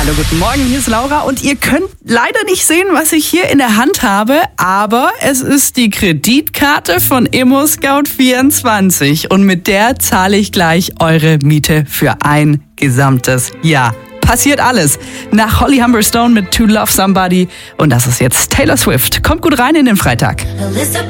Hallo, guten Morgen, hier ist Laura und ihr könnt leider nicht sehen, was ich hier in der Hand habe, aber es ist die Kreditkarte von ImmoScout24 und mit der zahle ich gleich eure Miete für ein gesamtes Jahr. Passiert alles. Nach Holly Humberstone mit To Love Somebody und das ist jetzt Taylor Swift. Kommt gut rein in den Freitag.